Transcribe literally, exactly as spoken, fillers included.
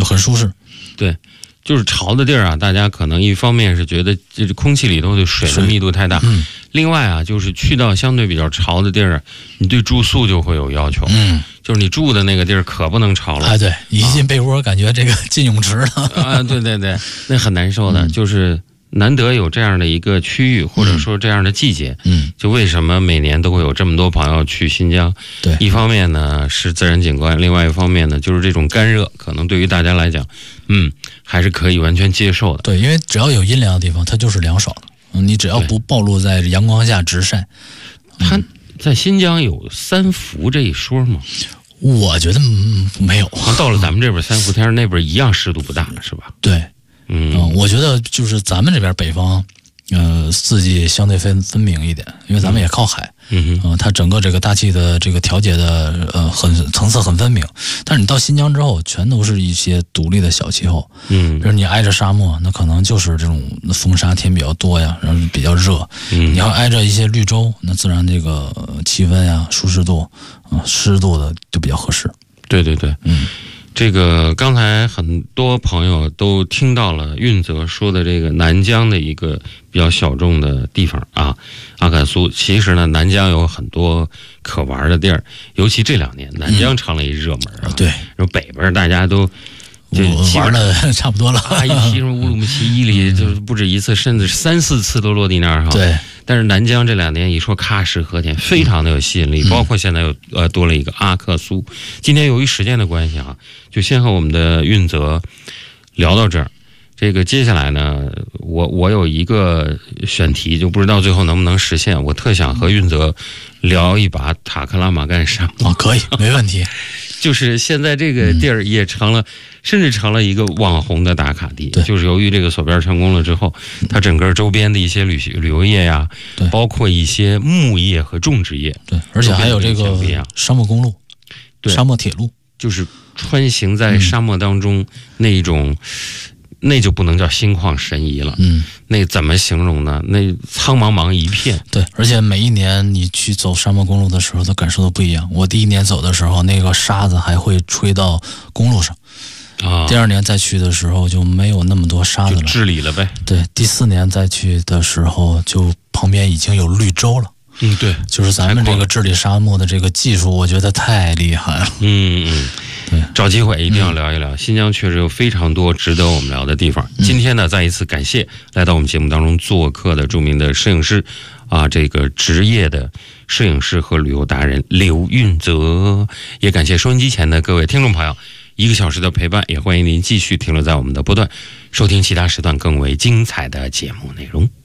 就很舒适。 对，就是潮的地儿啊，大家可能一方面是觉得这空气里头的水的密度太大， 嗯， 另外啊，就是去到相对比较潮的地儿，你对住宿就会有要求， 嗯， 就是你住的那个地儿可不能潮了。 啊，对，一进被窝感觉这个进泳池了。 啊，对对对，那很难受的， 嗯、 就是难得有这样的一个区域，或者说这样的季节， 嗯， 就为什么每年都会有这么多朋友去新疆？ 对， 一方面呢是自然景观，另外一方面呢就是这种干热，可能对于大家来讲，嗯，还是可以完全接受的。 对，因为只要有阴凉的地方，它就是凉爽的。嗯，你只要不暴露在阳光下直晒。 它在新疆有三伏这一说吗？ 我觉得、嗯、没有。 到了咱们这边三伏天，那边一样湿度不大了，是吧？ 对。 嗯, 嗯，我觉得就是咱们这边北方，呃，四季相对分分明一点，因为咱们也靠海， 嗯嗯、呃，它整个这个大气的这个调节的呃很层次很分明。但是你到新疆之后，全都是一些独立的小气候， 嗯， 比如你挨着沙漠，那可能就是这种风沙天比较多呀，然后比较热。 嗯， 你要挨着一些绿洲，那自然这个气温呀、舒适度、嗯、呃、湿度的就比较合适。 对对对， 嗯。 这个刚才很多朋友都听到了运泽说的这个南疆的一个比较小众的地方啊，阿克苏。其实呢，南疆有很多可玩的地儿，尤其这两年南疆成了一热门啊。 嗯、对， 然后北边大家都就玩的差不多了啊，一批什么乌鲁木齐、伊犁，就是不止一次，甚至三四次都落地那儿哈。 对。 但是南疆这两年一说喀什和田，非常的有吸引力， 嗯、 包括现在又呃多了一个阿克苏。今天由于时间的关系啊，就先和我们的运泽聊到这儿。这个接下来呢，我我有一个选题，就不知道最后能不能实现。我特想和运泽聊一把塔克拉玛干沙漠。 哦，可以，没问题。 就是现在这个地儿也成了，嗯、甚至成了一个网红的打卡地。就是由于这个索边成功了之后，它整个周边的一些旅旅游业呀， 对， 包括一些牧业和种植业， 对，而且还有这个沙漠公路， 对， 沙漠铁路， 就是穿行在沙漠当中、嗯、那一种。那就不能叫心旷神怡了， 嗯， 那怎么形容呢？那苍茫茫一片， 对，而且每一年你去走沙漠公路的时候，的感受都不一样。我第一年走的时候，那个沙子还会吹到公路上，啊，第二年再去的时候就没有那么多沙子了， 就治理了呗。 对，第四年再去的时候，就旁边已经有绿洲了。 嗯，对， 就是咱们这个治理沙漠的这个技术，我觉得太厉害了。 嗯嗯。 对， 找机会一定要聊一聊、嗯、新疆确实有非常多值得我们聊的地方、嗯、今天呢再一次感谢来到我们节目当中做客的著名的摄影师啊，这个职业的摄影师和旅游达人刘运泽，也感谢收音机前的各位听众朋友一个小时的陪伴，也欢迎您继续停留在我们的波段收听其他时段更为精彩的节目内容。